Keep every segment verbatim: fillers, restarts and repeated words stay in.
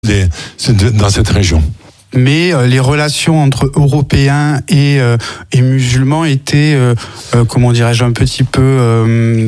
des, dans cette région. Mais euh, les relations entre Européens et, euh, et musulmans étaient, euh, euh, comment dirais-je, un petit peu euh,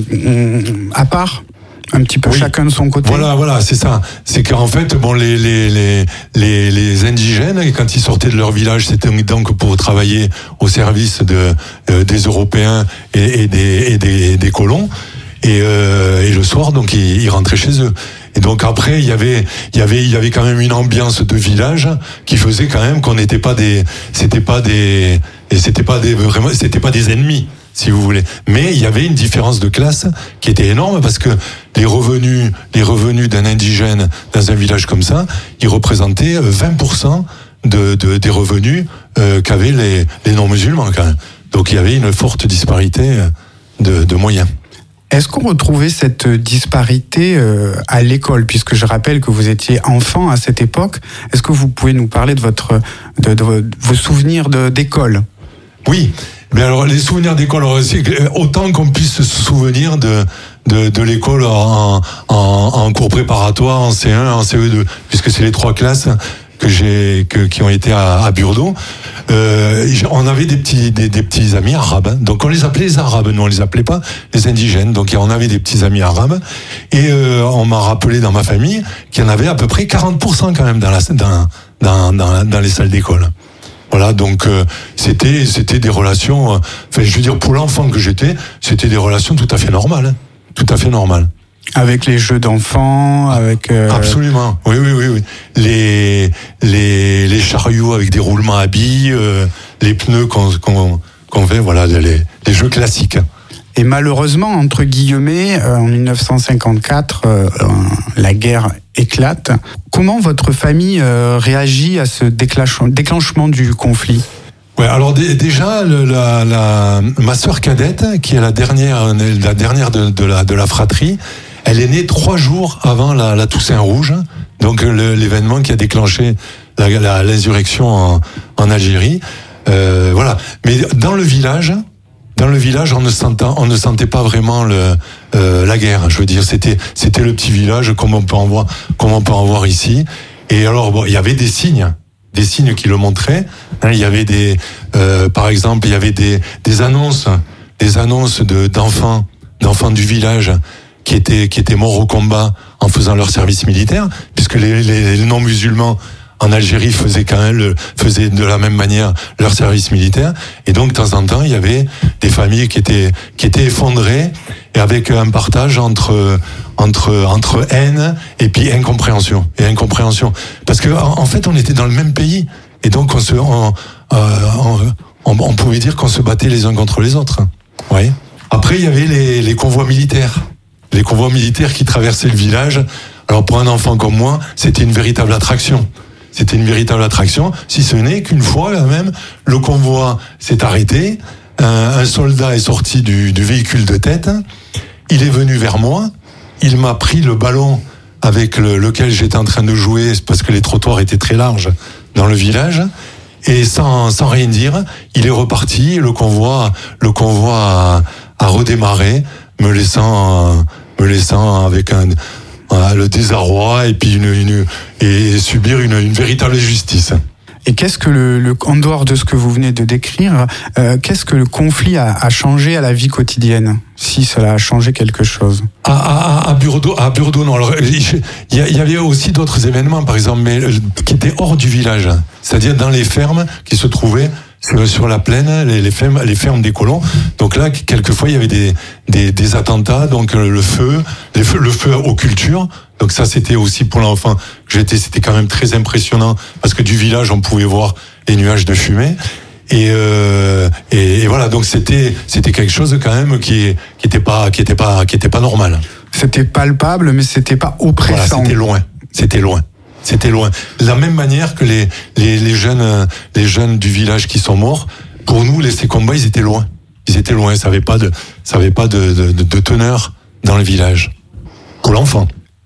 à part, un petit peu oui. chacun de son côté. Voilà, voilà, c'est ça. C'est qu'en fait, bon, les les les les, les indigènes, quand ils sortaient de leur village, c'était donc pour travailler au service de euh, des Européens et, et des et des, des colons. Et, euh, et le soir, donc, ils, ils rentraient chez eux. Et donc après, il y avait, il y avait, il y avait quand même une ambiance de village qui faisait quand même qu'on n'était pas des, c'était pas des, et c'était pas des, vraiment, c'était pas des ennemis, si vous voulez. Mais il y avait une différence de classe qui était énorme parce que les revenus, les revenus d'un indigène dans un village comme ça, ils représentaient vingt pour cent de, de des revenus euh, qu'avaient les, les non-musulmans quand même. Donc il y avait une forte disparité de, de moyens. Est-ce qu'on retrouvait cette disparité à l'école, puisque je rappelle que vous étiez enfant à cette époque? Est-ce que vous pouvez nous parler de votre, de, de, de vos souvenirs de, d'école? Oui, mais alors les souvenirs d'école, autant qu'on puisse se souvenir de de, de l'école en, en, en cours préparatoire, en C un, en C E deux, puisque c'est les trois classes que j'ai que, qui ont été à, à Burdeau. Euh, on avait des petits des, des petits amis arabes, hein. Donc on les appelait les arabes, nous on les appelait pas les indigènes. Donc on avait des petits amis arabes et euh, on m'a rappelé dans ma famille qu'il y en avait à peu près quarante pour cent quand même dans la dans dans dans, dans les salles d'école. Voilà, donc euh, c'était c'était des relations. Enfin, euh, je veux dire, pour l'enfant que j'étais, c'était des relations tout à fait normales, hein. Tout à fait normales. Avec les jeux d'enfants, avec... Euh... Absolument, oui, oui, oui, oui. Les, les, les chariots avec des roulements à billes, euh, les pneus qu'on, qu'on, qu'on fait, voilà, les, les jeux classiques. Et malheureusement, entre guillemets, euh, en dix-neuf cent cinquante-quatre, euh, la guerre éclate. Comment votre famille euh, réagit à ce déclenchement, déclenchement du conflit ? Ouais, alors d- déjà le, la, la, ma sœur cadette, qui est la dernière, la dernière de, de la de la fratrie, elle est née trois jours avant la, la Toussaint Rouge, donc le, l'événement qui a déclenché la, la, l'insurrection en, en Algérie. Euh, voilà. Mais dans le village, dans le village, on ne sentait, on ne sentait pas vraiment le, euh, la guerre. Je veux dire, c'était c'était le petit village comme on peut en voir, comme on peut en voir ici. Et alors, bon, il y avait des signes. des signes qui le montraient. Hein, il y avait des, euh, par exemple, il y avait des, des annonces, des annonces de, d'enfants, d'enfants du village qui étaient, qui étaient morts au combat en faisant leur service militaire, puisque les, les, les non-musulmans en Algérie faisaient quand même le, faisaient de la même manière leur service militaire. Et donc, de temps en temps, il y avait des familles qui étaient, qui étaient effondrées et avec un partage entre, entre, entre haine et puis incompréhension. Et incompréhension. Parce que, en, en fait, on était dans le même pays. Et donc, on se, on, euh, on, on pouvait dire qu'on se battait les uns contre les autres. Oui. Après, il y avait les, les convois militaires. Les convois militaires qui traversaient le village. Alors, pour un enfant comme moi, c'était une véritable attraction. C'était une véritable attraction, si ce n'est qu'une fois, là même, le convoi s'est arrêté, un, un soldat est sorti du, du véhicule de tête, il est venu vers moi, il m'a pris le ballon avec le, lequel j'étais en train de jouer, parce que les trottoirs étaient très larges dans le village, et sans, sans rien dire, il est reparti, le convoi, le convoi a, a redémarré, me laissant, me laissant avec un... le désarroi et puis une, une et subir une, une véritable justice. Et qu'est-ce que le, le en dehors de ce que vous venez de décrire, euh, qu'est-ce que le conflit a, a changé à la vie quotidienne, si cela a changé quelque chose? À, à, à Burdeau, à Burdeau, non. Alors, il y, y avait aussi d'autres événements, par exemple, mais qui étaient hors du village, c'est-à-dire dans les fermes qui se trouvaient sur, sur la plaine, les, les fermes, les fermes des colons. Donc là, quelquefois, il y avait des, des, des attentats, donc le feu, les feux, le feu aux cultures. Donc ça, c'était aussi pour l'enfant que j'étais, c'était quand même très impressionnant parce que du village, on pouvait voir les nuages de fumée. Et, euh, et, et voilà, donc c'était, c'était quelque chose quand même qui, qui était pas, qui était pas, qui était pas normal. C'était palpable, mais c'était pas oppressant. Voilà, c'était loin, c'était loin. C'était loin. De la même manière que les, les, les jeunes, les jeunes du village qui sont morts, pour nous, les, ces combats, ils étaient loin. Ils étaient loin. Ça avait pas de, ça avait pas de, de, de teneur dans le village. Pour l'enfant.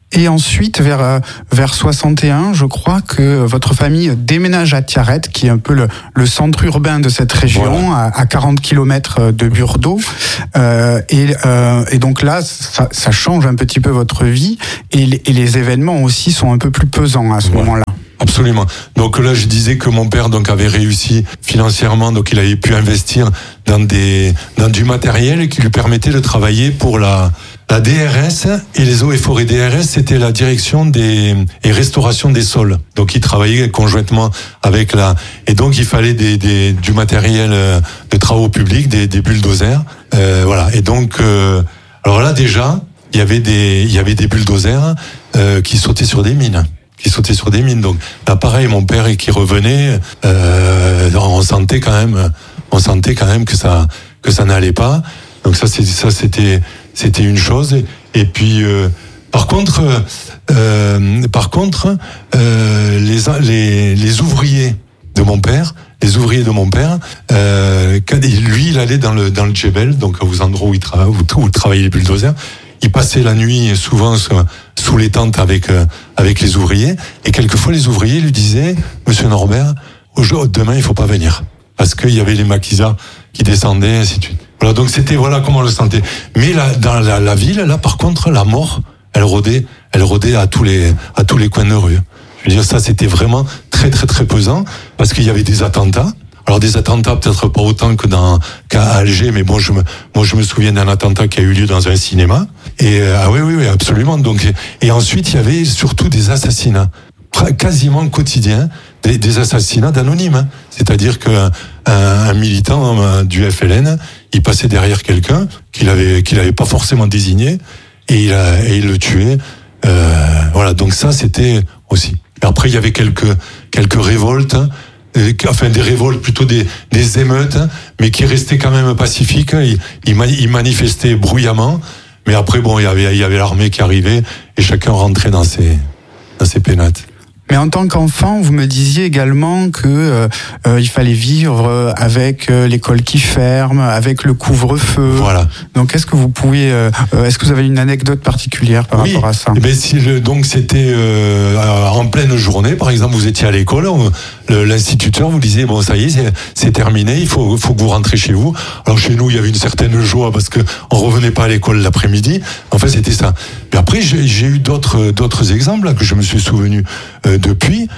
Et ensuite, vers vers soixante et un, je crois que votre famille déménage à Tiaret, qui est un peu le, le centre urbain de cette région, voilà. à, à quarante kilomètres de Burdeos. Euh, et, euh, et donc là, ça, ça change un petit peu votre vie, et les, et les événements aussi sont un peu plus pesants à ce voilà. moment-là. Absolument. Donc là, je disais que mon père donc avait réussi financièrement, donc il avait pu investir dans des dans du matériel qui lui permettait de travailler pour la la D R S et les eaux et forêts. D R S, c'était la direction des et restauration des sols. Donc il travaillait conjointement avec la et donc il fallait des, des du matériel de travaux publics, des, des bulldozers. Euh, voilà. Et donc euh, alors là déjà, il y avait des il y avait des bulldozers euh, qui sautaient sur des mines. qui sautait sur des mines. Donc là, pareil, mon père qui revenait, euh, on sentait quand même, on sentait quand même que ça, que ça n'allait pas. Donc ça, c'est, ça, c'était, c'était une chose. Et, et puis, euh, par contre, euh, par contre, euh, les, les, les ouvriers de mon père, les ouvriers de mon père, euh, lui, il allait dans le, dans le Djebel, donc aux endroits où il travaille, où, où travaillaient les bulldozers. Il passait la nuit souvent sous les tentes avec avec les ouvriers, et quelquefois les ouvriers lui disaient: Monsieur Norbert, demain il faut pas venir parce qu'il y avait les maquisards qui descendaient, ainsi de suite. Voilà, donc c'était voilà comment on le sentait. Mais là, dans la, la ville, là par contre, la mort, elle rôdait, elle rôdait à tous les à tous les coins de rue. Je veux dire, ça c'était vraiment très très très pesant parce qu'il y avait des attentats. Alors des attentats peut-être pas autant que dans qu'à Alger, mais bon, je me moi je me souviens d'un attentat qui a eu lieu dans un cinéma. Et euh, ah oui oui oui absolument. Donc et ensuite il y avait surtout des assassinats quasiment quotidiens, des, des assassinats d'anonymes. C'est-à-dire que un, un militant du F L N, il passait derrière quelqu'un qu'il avait qu'il avait pas forcément désigné et il a et il le tuait. Euh, voilà, donc ça c'était aussi. Et après il y avait quelques quelques révoltes. Enfin des révoltes, plutôt des, des émeutes, mais qui restaient quand même pacifiques. Ils, ils manifestaient bruyamment, mais après bon, il y avait, il y avait l'armée qui arrivait et chacun rentrait dans ses, dans ses pénates. Mais en tant qu'enfant, vous me disiez également que euh, euh, il fallait vivre avec euh, l'école qui ferme, avec le couvre-feu. Voilà. Donc, est-ce que vous pouvez, euh, est-ce que vous avez une anecdote particulière par oui, rapport à ça? Mais si le, donc c'était euh, en pleine journée, par exemple, vous étiez à l'école, on, le, l'instituteur vous disait bon ça y est, c'est, c'est terminé, il faut, faut que vous rentrez chez vous. Alors chez nous, il y avait une certaine joie parce que on revenait pas à l'école l'après-midi. En fait, c'était ça. Mais après, j'ai, j'ai eu d'autres, d'autres exemples là, que je me suis souvenu. Euh, Depuis,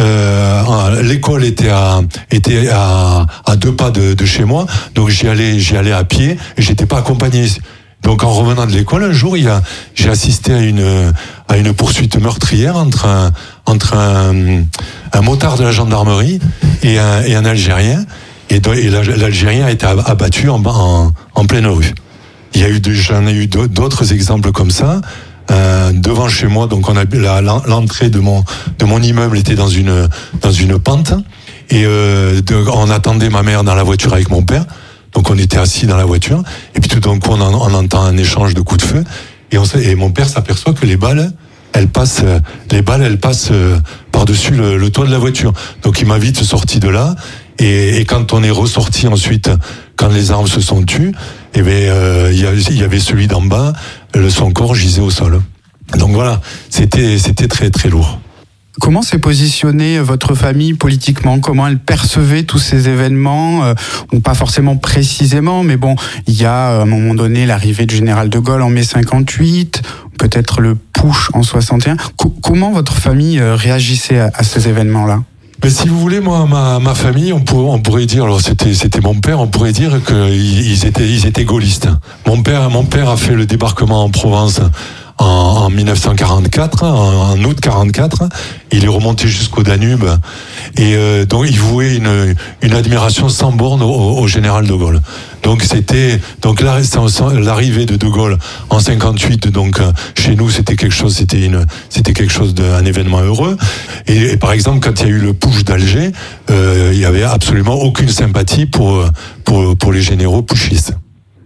euh, l'école était à était à, à deux pas de, de chez moi, donc j'y allais j'y allais à pied et j'étais pas accompagné. Donc en revenant de l'école, un jour, il y a, j'ai assisté à une à une poursuite meurtrière entre un entre un, un motard de la gendarmerie et un, et un Algérien, et, et l'Algérien a été abattu en, en en pleine rue. Il y a eu j'en ai eu d'autres exemples comme ça. Euh, devant chez moi, donc on a la, l'entrée de mon de mon immeuble était dans une dans une pente et euh, de, on attendait ma mère dans la voiture avec mon père, donc on était assis dans la voiture et puis tout d'un coup on, en, on entend un échange de coups de feu et, on, et mon père s'aperçoit que les balles elles passent les balles elles passent par-dessus le, le toit de la voiture, donc il m'a vite sorti de là et, et quand on est ressorti ensuite, quand les armes se sont tues, eh ben euh, il y, a, il y avait celui d'en bas, le, son corps gisait au sol. Donc voilà, c'était c'était très très lourd. Comment s'est positionnée votre famille politiquement? Comment elle percevait tous ces événements? euh, bon, pas forcément précisément, mais bon, il y a à un moment donné l'arrivée du général de Gaulle en mai cinquante-huit, peut-être le putsch en soixante et un. Co- comment votre famille réagissait à, à ces événements-là? Mais si vous voulez, moi, ma, ma famille, on pourrait, on pourrait dire, alors c'était, c'était mon père, on pourrait dire qu'ils ils étaient, ils étaient gaullistes. Mon père, mon père a fait le débarquement en Provence en, en dix-neuf cent quarante-quatre, en, en août quarante-quatre. Il est remonté jusqu'au Danube et euh, donc il vouait une, une admiration sans borne au, au général de Gaulle. Donc c'était donc l'arrivée de De Gaulle en cinquante-huit, donc chez nous c'était quelque chose, c'était une, c'était quelque chose d'un événement heureux. Et, et par exemple quand il y a eu le putsch d'Alger, euh, il y avait absolument aucune sympathie pour pour pour les généraux putschistes.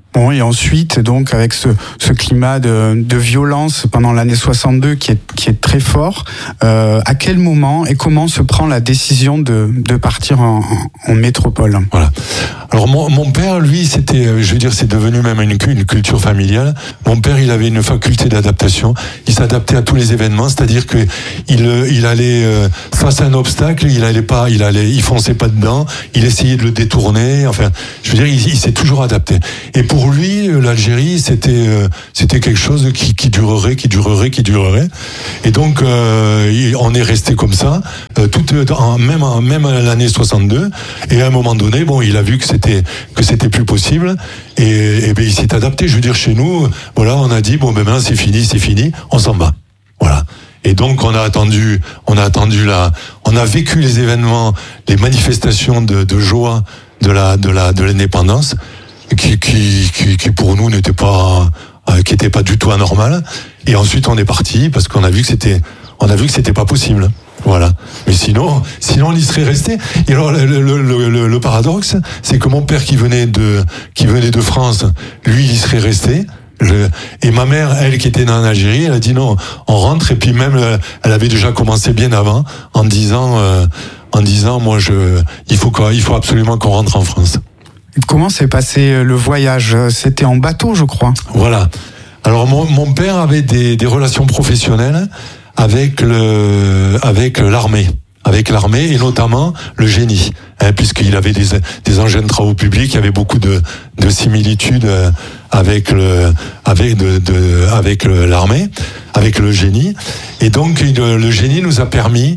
Bon, et ensuite, donc, avec ce, ce climat de, de violence pendant l'année soixante-deux qui est, qui est très fort, euh, à quel moment et comment se prend la décision de, de partir en, en métropole? Voilà. Alors, mon, mon père, lui, c'était, je veux dire, c'est devenu même une, une culture familiale. Mon père, il avait une faculté d'adaptation. Il s'adaptait à tous les événements, c'est-à-dire que il, il allait euh, face à un obstacle, il allait pas, il allait, il fonçait pas dedans, il essayait de le détourner. Enfin, je veux dire, il, il s'est toujours adapté. Et pour Pour lui, l'Algérie, c'était euh, c'était quelque chose qui, qui durerait, qui durerait, qui durerait. Et donc, euh, on est resté comme ça, euh, tout, en, même en, même à l'année soixante-deux. Et à un moment donné, bon, il a vu que c'était que c'était plus possible. Et, et ben, il s'est adapté. Je veux dire, chez nous, voilà, on a dit bon, ben maintenant c'est fini, c'est fini, on s'en va. Voilà. Et donc on a attendu, on a attendu là, on a vécu les événements, les manifestations de, de joie de la de la de l'indépendance. Qui, qui, qui, qui pour nous n'était pas, euh, qui était pas du tout anormal. Et ensuite on est parti parce qu'on a vu que c'était, on a vu que c'était pas possible. Voilà. Mais sinon, sinon on y serait resté. Et alors le, le, le, le, le paradoxe, c'est que mon père qui venait de, qui venait de France, lui il y serait resté. Le, et ma mère, elle qui était en Algérie, elle a dit non, on rentre. Et puis même, elle avait déjà commencé bien avant en disant, euh, en disant, moi je, il faut quoi, il faut absolument qu'on rentre en France. Comment s'est passé le voyage? C'était en bateau, je crois. Voilà. Alors mon, mon père avait des, des relations professionnelles avec le, avec l'armée, avec l'armée et notamment le génie, hein, puisqu'il avait des, des engins de travaux publics, il y avait beaucoup de, de similitudes avec le, avec de, de, avec le, l'armée, avec le génie. Et donc le, le génie nous a permis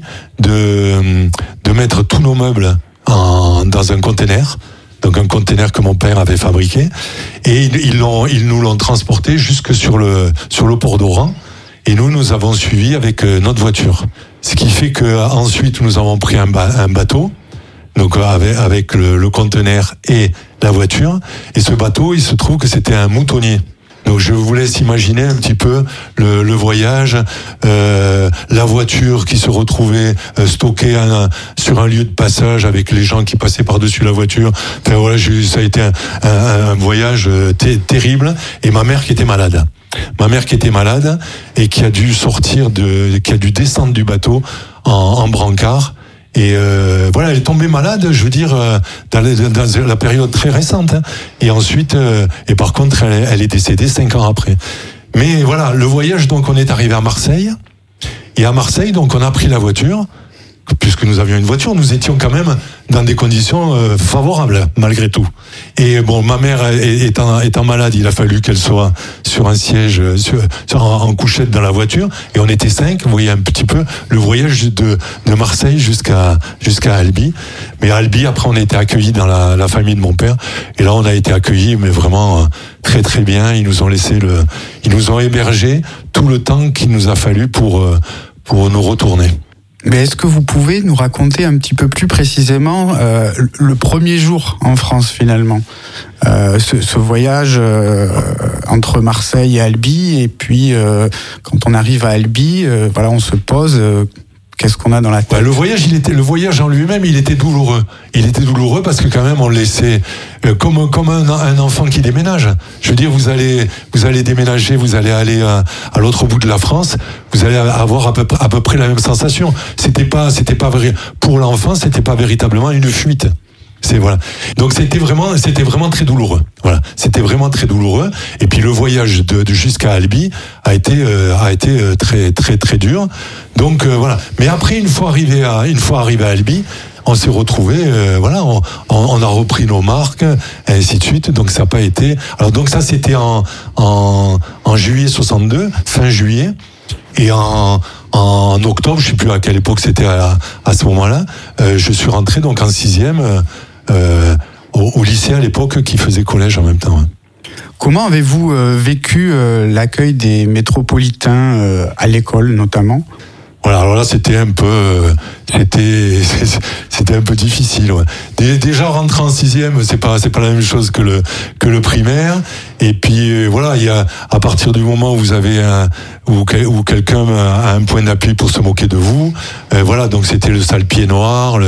de, de mettre tous nos meubles en, dans un conteneur. Donc un conteneur que mon père avait fabriqué, et ils, ils, l'ont, ils nous l'ont transporté jusque sur le sur le port d'Oran, et nous nous avons suivi avec notre voiture. Ce qui fait que ensuite nous avons pris un, ba, un bateau, donc avec avec le, le conteneur et la voiture, et ce bateau, il se trouve que c'était un moutonnier. Donc je vous laisse imaginer un petit peu le, le voyage, euh, la voiture qui se retrouvait euh, stockée un, sur un lieu de passage avec les gens qui passaient par-dessus la voiture. Enfin voilà, j'ai, ça a été un, un, un voyage t- terrible. Et ma mère qui était malade. Ma mère qui était malade et qui a dû sortir de, qui a dû descendre du bateau en, en brancard. Et euh, voilà, elle est tombée malade, je veux dire, euh, dans, les, dans la période très récente. Hein. Et ensuite, euh, et par contre, elle, elle est décédée cinq ans après. Mais voilà, le voyage, donc, on est arrivé à Marseille. Et à Marseille, donc, on a pris la voiture. Puisque nous avions une voiture, nous étions quand même dans des conditions euh, favorables, malgré tout. Et bon, ma mère étant, étant malade, il a fallu qu'elle soit sur un siège, sur, sur, en, en couchette dans la voiture. Et on était cinq, vous voyez un petit peu le voyage de, de Marseille jusqu'à, jusqu'à Albi. Mais à Albi, après, on a été accueillis dans la, la famille de mon père. Et là, on a été accueillis, mais vraiment très très bien. Ils nous ont laissé le, ils nous ont hébergés tout le temps qu'il nous a fallu pour, pour nous retourner. Mais est-ce que vous pouvez nous raconter un petit peu plus précisément euh, le premier jour en France finalement, euh, ce, ce voyage euh, entre Marseille et Albi, et puis euh, quand on arrive à Albi, euh, voilà, on se pose. Euh, Qu'est-ce qu'on a dans la tête? Bah, le voyage, il était, le voyage en lui-même, il était douloureux. Il était douloureux parce que quand même, on le laissait euh, comme comme un, un enfant qui déménage. Je veux dire, vous allez vous allez déménager, vous allez aller à, à l'autre bout de la France, vous allez avoir à peu à peu près la même sensation. C'était pas c'était pas vrai pour l'enfant, c'était pas véritablement une fuite. C'est voilà. Donc c'était vraiment, c'était vraiment très douloureux. Voilà, c'était vraiment très douloureux. Et puis le voyage de, de jusqu'à Albi a été euh, a été euh, très très très dur. Donc euh, voilà. Mais après, une fois arrivé à une fois arrivé à Albi, on s'est retrouvé, euh, voilà, on, on a repris nos marques, et ainsi de suite. Donc ça n'a pas été. Alors donc ça c'était en en en juillet soixante-deux, fin juillet, et en en octobre, je sais plus à quelle époque c'était à, à ce moment-là, euh, je suis rentré donc en sixième. Euh, Euh, au, au lycée à l'époque qui faisait collège en même temps. Ouais. Comment avez-vous euh, vécu euh, l'accueil des métropolitains euh, à l'école notamment? Voilà, alors là c'était un peu, euh, c'était, c'était un peu difficile. Ouais. Déjà rentrer en sixième, c'est pas, c'est pas la même chose que le que le primaire. Et puis euh, voilà, il y a à partir du moment où vous avez un où, où quelqu'un a un point d'appui pour se moquer de vous, euh, voilà, donc c'était le sale pied noir, le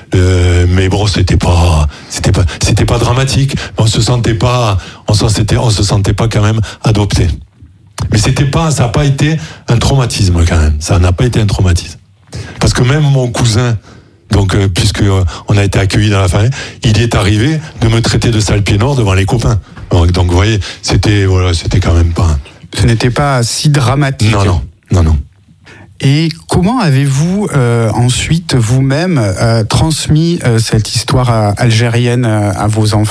Euh, mais bon, c'était pas, c'était pas, c'était pas dramatique. On se sentait pas, on se sentait, on se sentait pas quand même adopté. Mais c'était pas, ça n'a pas été un traumatisme quand même. Ça n'a pas été un traumatisme. Parce que même mon cousin, donc euh, puisque euh, on a été accueillis dans la famille, il est arrivé de me traiter de sale pied noir devant les copains. Donc, donc vous voyez, c'était, voilà, c'était quand même pas. Ce n'était pas si dramatique. Non, non, non, non. Et comment avez-vous euh, ensuite vous-même euh, transmis euh, cette histoire euh, algérienne euh, à vos enfants ?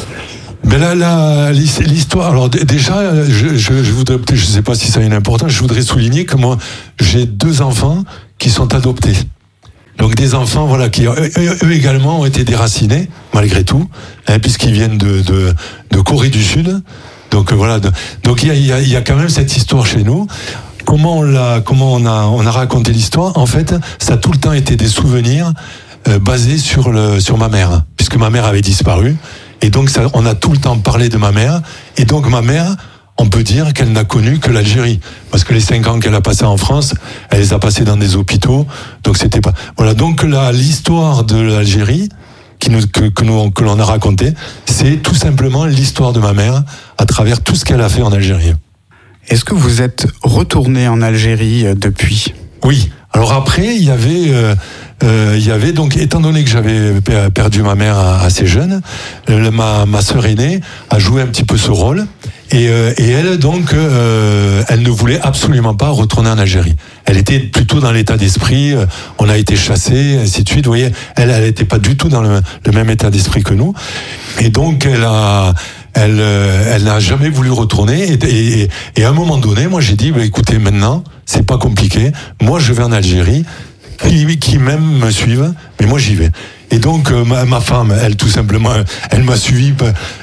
Ben là, là, l'histoire. Alors déjà, je, je, je voudrais, je sais pas si ça a une importance. Je voudrais souligner que moi, j'ai deux enfants qui sont adoptés. Donc des enfants, voilà, qui eux, eux également ont été déracinés malgré tout, hein, puisqu'ils viennent de, de de Corée du Sud. Donc voilà. De, donc il y a, il y a, il y a quand même cette histoire chez nous. Comment on l'a, comment on a, on a raconté l'histoire ? En fait, ça a tout le temps été des souvenirs euh, basés sur le, sur ma mère, puisque ma mère avait disparu, et donc ça, on a tout le temps parlé de ma mère, et donc ma mère, on peut dire qu'elle n'a connu que l'Algérie, parce que les cinq ans qu'elle a passé en France, elle les a passés dans des hôpitaux, donc c'était pas, voilà. Donc là, l'histoire de l'Algérie, qui nous, que, que nous, que l'on a raconté, c'est tout simplement l'histoire de ma mère à travers tout ce qu'elle a fait en Algérie. Est-ce que vous êtes retourné en Algérie euh, depuis ? Oui. Alors après, il y avait, euh, euh, il y avait donc, étant donné que j'avais perdu ma mère assez jeune, euh, ma ma sœur aînée a joué un petit peu ce rôle, et, euh, et elle donc, euh, elle ne voulait absolument pas retourner en Algérie. Elle était plutôt dans l'état d'esprit, euh, on a été chassés, ainsi de suite. Vous voyez, elle, elle n'était pas du tout dans le, le même état d'esprit que nous, et donc elle a. Elle, elle n'a jamais voulu retourner, et, et, et à un moment donné, moi j'ai dit, bah, écoutez, maintenant, c'est pas compliqué, moi je vais en Algérie, qui, qui même me suivent, mais moi j'y vais. Et donc ma, ma femme, elle tout simplement, elle m'a suivi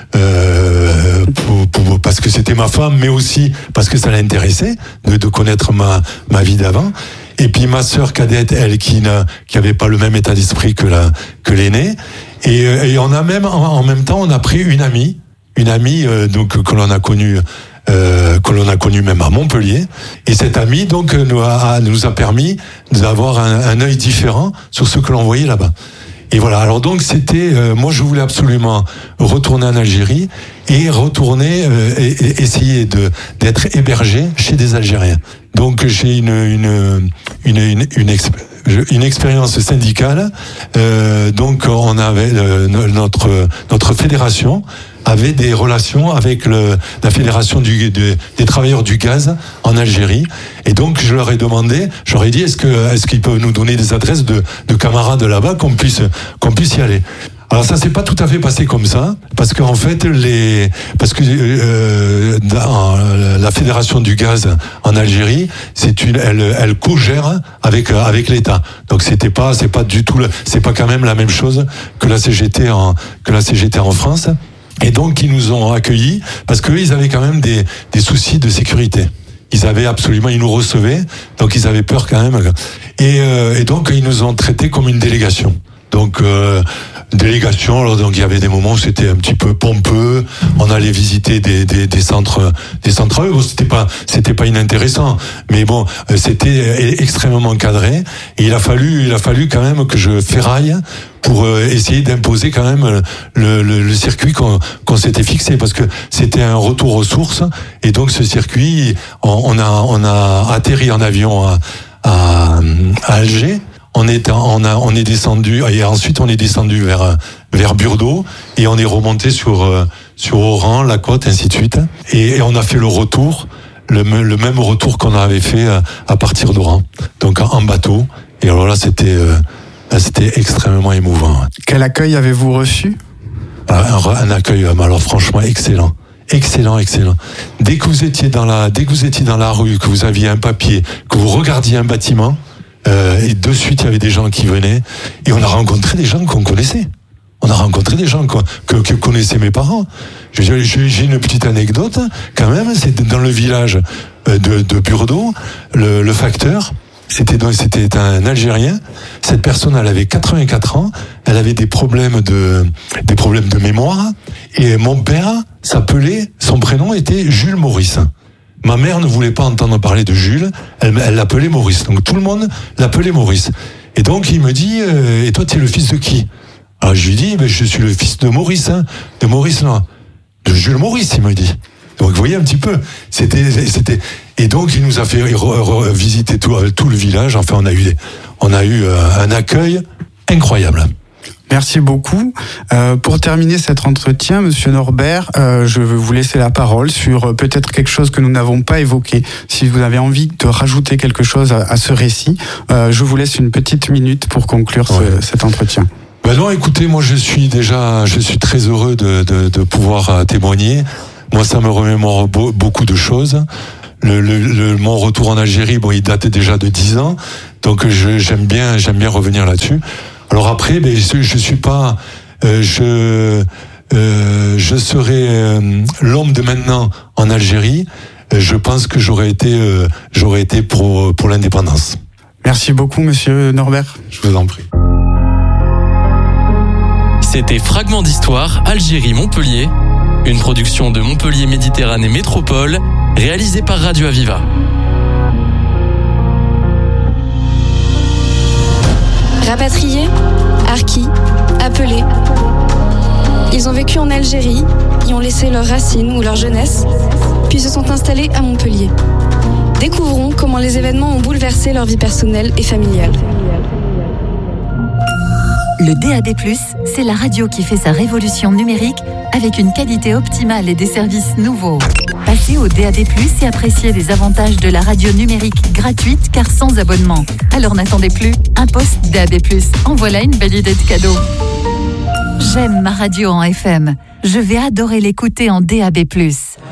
euh, pour, pour, parce que c'était ma femme, mais aussi parce que ça l'intéressait de, de connaître ma, ma vie d'avant. Et puis ma sœur cadette, elle qui n'a, qui avait pas le même état d'esprit que la, que l'aînée. Et, et on a même, en, en même temps, on a pris une amie. Une amie euh, donc que l'on a connue, euh, que l'on a connue même à Montpellier, et cette amie donc nous a, nous a permis d'avoir un, un œil différent sur ce que l'on voyait là-bas. Et voilà. Alors donc c'était, euh, moi je voulais absolument retourner en Algérie et retourner euh, et, et essayer de d'être hébergé chez des Algériens. Donc j'ai une une une une, une, exp- une expérience syndicale. Euh, donc on avait euh, notre notre fédération avait des relations avec le, la fédération du, de, des travailleurs du gaz en Algérie, et donc je leur ai demandé, j'aurais dit est-ce que est-ce qu'ils peuvent nous donner des adresses de, de camarades là-bas qu'on puisse qu'on puisse y aller. Alors ça s'est pas tout à fait passé comme ça, parce qu'en fait les parce que euh, dans la fédération du gaz en Algérie, c'est une elle elle co-gère avec avec l'État. Donc c'était pas c'est pas du tout c'est pas quand même la même chose que la C G T en que la C G T en France. Et donc ils nous ont accueillis parce qu'eux ils avaient quand même des des soucis de sécurité. Ils avaient absolument, ils nous recevaient, donc ils avaient peur quand même. Et, euh, et donc ils nous ont traités comme une délégation. Donc euh, délégation, alors donc il y avait des moments où c'était un petit peu pompeux. On allait visiter des des, des centres des centres à eux. Bon, c'était pas c'était pas inintéressant, mais bon c'était extrêmement cadré. Et il a fallu il a fallu quand même que je ferraille pour essayer d'imposer quand même le, le, le circuit qu'on, qu'on s'était fixé, parce que c'était un retour aux sources, et donc ce circuit, on, on a on a atterri en avion à, à, à Alger. On est on a on est descendu et ensuite on est descendu vers vers Burdeaux et on est remonté sur sur Oran, la côte, ainsi de suite, et, et on a fait le retour, le, le même retour qu'on avait fait à, à partir d'Oran, donc en bateau. Et alors là c'était euh, C'était extrêmement émouvant. Quel accueil avez-vous reçu ? Un, un accueil, alors franchement excellent, excellent, excellent. Dès que vous étiez dans la, dès que vous étiez dans la rue, que vous aviez un papier, que vous regardiez un bâtiment, euh, et de suite il y avait des gens qui venaient, et on a rencontré des gens qu'on connaissait. On a rencontré des gens que, que, que connaissaient mes parents. J'ai, j'ai une petite anecdote quand même. C'est dans le village de, de Burdeaux, le, le facteur. C'était donc c'était un Algérien. Cette personne, elle avait quatre-vingt-quatre ans. Elle avait des problèmes de des problèmes de mémoire. Et mon père s'appelait, son prénom était Jules Maurice. Ma mère ne voulait pas entendre parler de Jules. Elle, elle l'appelait Maurice. Donc tout le monde l'appelait Maurice. Et donc il me dit, euh, et toi tu es le fils de qui? Alors je lui dis, ben, je suis le fils de Maurice, hein, de Maurice là, de Jules Maurice, il me dit. Donc vous voyez un petit peu, c'était, c'était, et donc il nous a fait re, re, visiter tout, tout le village. Enfin, on a eu, des, on a eu un accueil incroyable. Merci beaucoup. Euh, pour terminer cet entretien, Monsieur Norbert, euh, je veux vous laisser la parole sur euh, peut-être quelque chose que nous n'avons pas évoqué. Si vous avez envie de rajouter quelque chose à, à ce récit, euh, je vous laisse une petite minute pour conclure ouais. ce, cet entretien. Ben non, écoutez, moi je suis déjà, je suis très heureux de, de, de pouvoir témoigner. Moi, ça me remémore beaucoup de choses. Le, le, le, mon retour en Algérie, bon, il datait déjà de dix ans, donc je, j'aime bien, j'aime bien revenir là-dessus. Alors après, ben, je, je suis pas, euh, je, euh, je serai euh, l'homme de maintenant en Algérie. Je pense que j'aurais été, euh, j'aurais été pour pour l'indépendance. Merci beaucoup, Monsieur Norbert. Je vous en prie. C'était Fragment d'Histoire, Algérie-Montpellier. Une production de Montpellier Méditerranée Métropole, réalisée par Radio Aviva. Rapatriés, harkis, appelés. Ils ont vécu en Algérie, y ont laissé leurs racines ou leur jeunesse, puis se sont installés à Montpellier. Découvrons comment les événements ont bouleversé leur vie personnelle et familiale. Le D A B plus, c'est la radio qui fait sa révolution numérique avec une qualité optimale et des services nouveaux. Passez au D A B plus et appréciez les avantages de la radio numérique gratuite car sans abonnement. Alors n'attendez plus, un poste D A B plus. En voilà une belle idée de cadeau. J'aime ma radio en F M. Je vais adorer l'écouter en D A B plus.